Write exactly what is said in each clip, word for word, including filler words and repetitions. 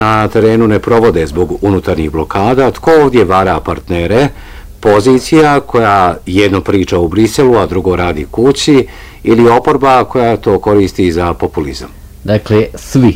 na terenu ne provode zbog unutarnjih blokada, tko ovdje vara partnere? Pozicija koja jedno priča u Briselu, a drugo radi kući, ili oporba koja to koristi za populizam? Dakle, svi.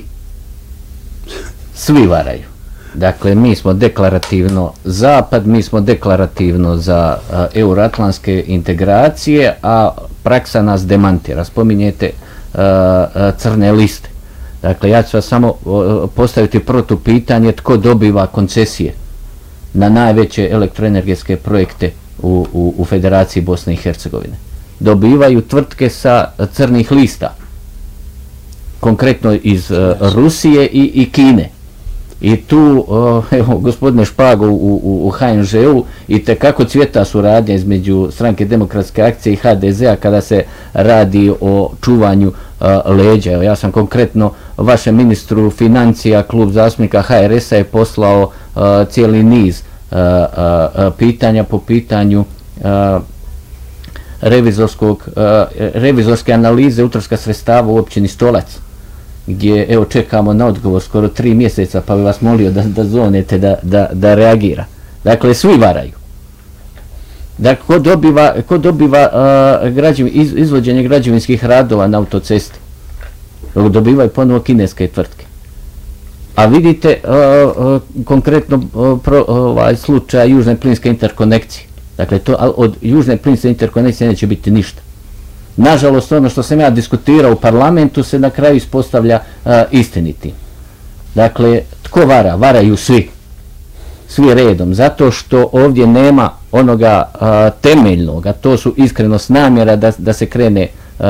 Svi varaju. Dakle, mi smo deklarativno Zapad, mi smo deklarativno za uh, euroatlantske integracije, a praksa nas demantira. Spominjete uh, uh, crne liste. Dakle, ja ću vas samo uh, postaviti protupitanje tko dobiva koncesije na najveće elektroenergetske projekte u, u, u Federaciji Bosne i Hercegovine. Dobivaju tvrtke sa crnih lista, konkretno iz uh, Rusije i, i Kine. I tu, evo, gospodine Špago, u, u, u ha en žeu i tekako cvjeta suradnja između Stranke demokratske akcije i ha de zea kada se radi o čuvanju uh, leđa. Evo, ja sam konkretno vašem ministru financija, klub zastupnika ha er es a je poslao uh, cijeli niz uh, uh, pitanja po pitanju uh, revizorskog, uh, revizorske analize utroška sredstava u općini Stolac, gdje evo čekamo na odgovor skoro tri mjeseca, pa bi vas molio da, da zovnete da, da, da reagira. Dakle, svi varaju. Dakle, ko dobiva, ko dobiva uh, građev, iz, izvođenje građevinskih radova na autocesti? Dobivaju ponovo kineske tvrtke. A vidite uh, uh, konkretno uh, pro, uh, ovaj slučaj južne plinske interkonekcije. Dakle, to, od južne plinske interkonekcije neće biti ništa. Nažalost, ono što sam ja diskutirao u parlamentu se na kraju ispostavlja uh, istiniti. Dakle, tko vara? Varaju svi. Svi redom. Zato što ovdje nema onoga uh, temeljnog, a to su iskrenost namjera da, da se krene uh,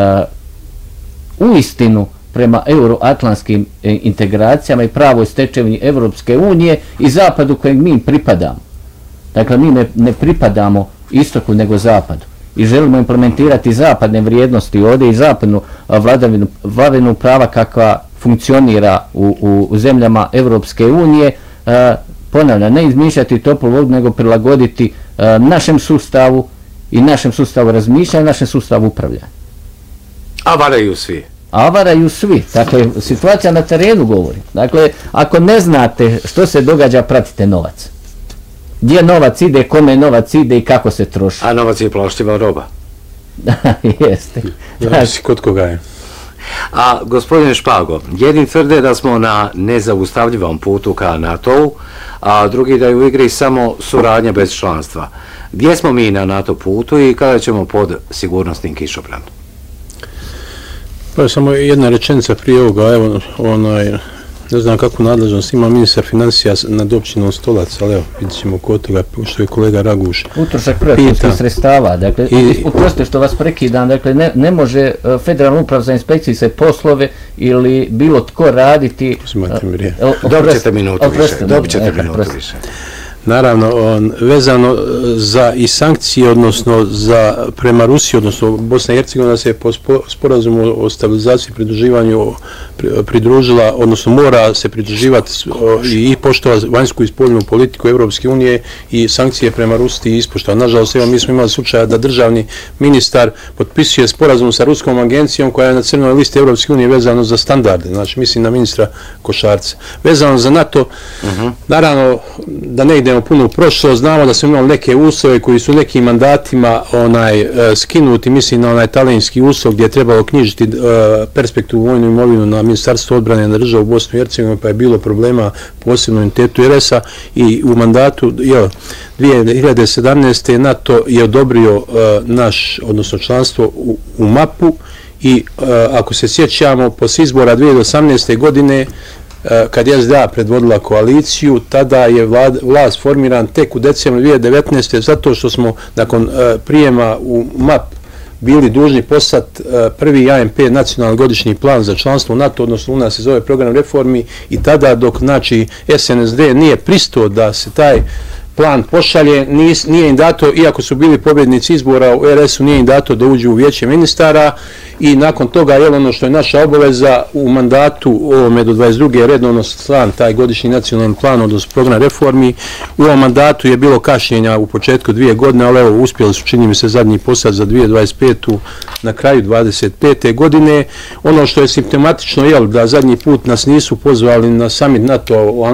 u istinu prema euroatlantskim e, integracijama i pravoj stečevini Evropske unije i zapadu kojeg mi pripadamo. Dakle, mi ne, ne pripadamo istoku nego zapadu. I želimo implementirati zapadne vrijednosti ovdje i zapadnu vladavinu, vladavinu prava kakva funkcionira u, u, u zemljama Evropske unije. E, ponavljam, ne izmišljati toplu vodu, nego prilagoditi e, našem sustavu i našem sustavu razmišljanja i našem sustavu upravljanja. A varaju svi? A varaju svi. Dakle, situacija na terenu govori. Dakle, ako ne znate što se događa, pratite novac. Gdje novac ide, kome novac ide i kako se troši. A novac je plaštiva roba. Jeste. Znači, kod koga je? A gospodine Špago, jedni tvrde da smo na nezaustavljivom putu ka NATO-u, a drugi da je u igri samo suradnja bez članstva. Gdje smo mi na NATO putu i kada ćemo pod sigurnosnim kišobranom? Pa samo jedna rečenica prije ovoga, evo, onaj, ne znam kako nadležnost ima ministar financija nad općinom Stolac, ali evo, vidjet ćemo kod toga, što je kolega Raguš. Utrošak proračunskih sredstava, dakle, uproste što vas prekidam, dakle, ne, ne može uh, Federalna uprava za inspekcijske poslove ili bilo tko raditi... Uzimajte mi vrijeme. Dobit ćete minutu više, dobit ćete minutu više. Naravno, on, vezano za i sankcije, odnosno za prema Rusiji, odnosno Bosna i Hercegovina se po sporazumu o stabilizaciji i pridruživanju pridružila, odnosno mora se pridruživati i, i poštovati vanjsku i spoljnu politiku Evropske unije i sankcije prema Rusiji ispoštovati. Nažalost, evo, mi smo imali slučaja da državni ministar potpisuje sporazum sa ruskom agencijom koja je na crnoj listi Evropske unije vezano za standarde, znači mislim na ministra Košarca. Vezano za NATO, uh-huh. naravno, da ne idemo puno u prošlo, znamo da smo imali neke uslove koji su nekim mandatima onaj e, skinuti, mislim na onaj talijanski uslov gdje je trebalo knjižiti e, perspektivu vojnu imovinu na Ministarstvo odbrane na državu Bosnu i Hercegovinu, pa je bilo problema posebno entitetu er es a i u mandatu jo, dvije hiljade sedamnaeste. NATO je odobrio e, naš, odnosno članstvo u, u mapu i e, ako se sjećamo, posle izbora dvije hiljade osamnaeste. godine kad je es de a predvodila koaliciju, tada je vlad, vlast formiran tek u decembru dvije hiljade devetnaeste. zato što smo nakon uh, prijema u map bili dužni poslati uh, prvi a em pe nacionalni godišnji plan za članstvo u NATO, odnosno u nas se zove program reformi i tada dok znači es en es de nije pristao da se taj plan pošalje, nis, nije im dato, iako su bili pobjednici izbora u R S-u, nije im dato da uđu u vijeće ministara i nakon toga je ono što je naša obaveza u mandatu ovome do dvadeset druge redovno slan taj godišnji nacionalni plan, odnosno program reformi. U ovom mandatu je bilo kašnjenja u početku dvije godine, ali evo uspjeli su, čini mi se, zadnji posad za dvije tisuće dvadeset petu na kraju dvadeset pete godine. Ono što je simptomatično je da zadnji put nas nisu pozvali na summit NATO